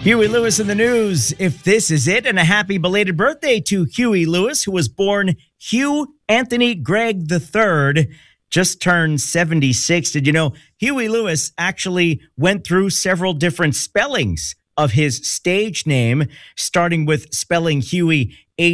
Huey Lewis in the news. If this is it, and a happy belated birthday to Huey Lewis, who was born Hugh Anthony Gregg III, just turned 76. Did you know Huey Lewis actually went through several different spellings of his stage name, starting with spelling Huey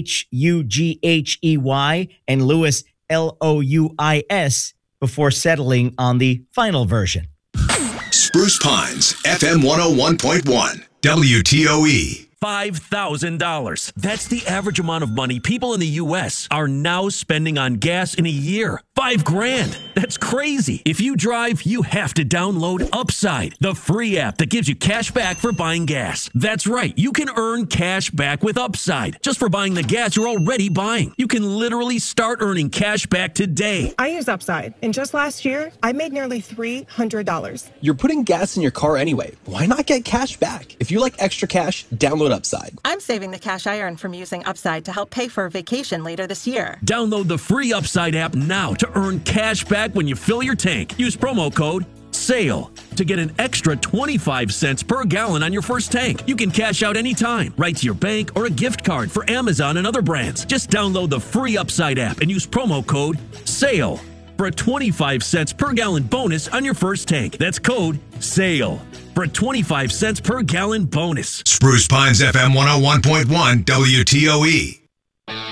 Hughey and Lewis Louis before settling on the final version. Spruce Pines, FM 101.1, WTOE. $5,000. That's the average amount of money people in the U.S. are now spending on gas in a year. $5,000. That's crazy. If you drive, you have to download Upside, the free app that gives you cash back for buying gas. That's right. You can earn cash back with Upside just for buying the gas you're already buying. You can literally start earning cash back today. I use Upside, and just last year, I made nearly $300. You're putting gas in your car anyway. Why not get cash back? If you like extra cash, download Upside. I'm saving the cash I earn from using Upside to help pay for a vacation later this year. Download the free Upside app now to earn cash back when you fill your tank. Use promo code SALE to get an extra 25 cents per gallon on your first tank. You can cash out anytime, right to your bank or a gift card for Amazon and other brands. Just download the free Upside app and use promo code SALE for a 25 cents per gallon bonus on your first tank. That's code SALE for a 25 cents per gallon bonus. Spruce Pines, FM 101.1, WTOE.